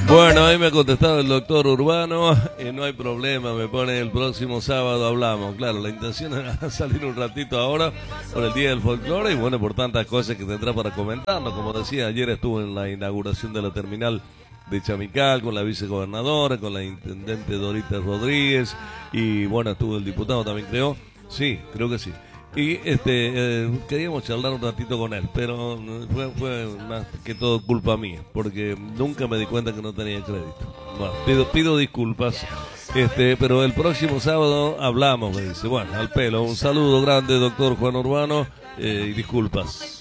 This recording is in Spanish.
Bueno, ahí me ha contestado el doctor Urbano, no hay problema, me pone el próximo sábado hablamos. Claro, la intención era salir un ratito ahora por el Día del Folclore y bueno, por tantas cosas que tendrá para comentarnos. Como decía, ayer estuvo en la inauguración de la terminal de Chamical con la vicegobernadora, con la intendente Dorita Rodríguez y bueno, estuvo el diputado también, creo. Sí, creo que sí. Y queríamos charlar un ratito con él, pero fue más que todo culpa mía, porque nunca me di cuenta que no tenía crédito. Bueno, pido disculpas, pero el próximo sábado hablamos, me dice. Bueno, al pelo, un saludo grande, doctor Juan Urbano, y disculpas.